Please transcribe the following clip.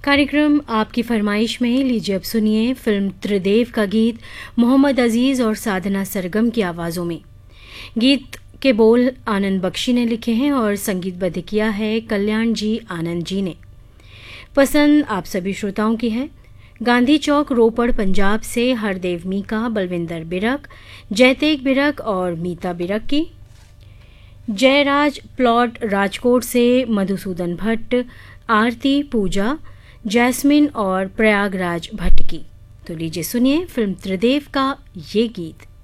कार्यक्रम आपकी फरमाइश में लीजिए अब सुनिए फिल्म त्रिदेव का गीत मोहम्मद अजीज़ और साधना सरगम की आवाज़ों में। गीत के बोल आनंद बख्शी ने लिखे हैं और संगीतबद्ध किया है कल्याण जी आनंद जी ने। पसंद आप सभी श्रोताओं की है। गांधी चौक रोपड़ पंजाब से हरदेव मीका, बलविंदर बिरक, जयतेग बिरक और मीता बिरक की। जयराज प्लॉट राजकोट से मधुसूदन भट्ट, आरती, पूजा, जैस्मिन और प्रयागराज भट्ट की। तो लीजिए सुनिए फिल्म त्रिदेव का ये गीत।